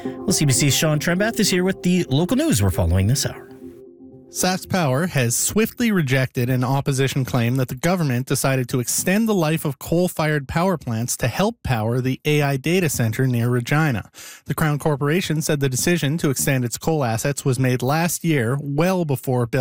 Well, CBC's Sean Trembath is here with the local news we're following this hour. Sask Power has swiftly rejected an opposition claim that the government decided to extend the life of coal-fired power plants to help power the AI data center near Regina. The Crown Corporation said the decision to extend its coal assets was made last year, well before Bill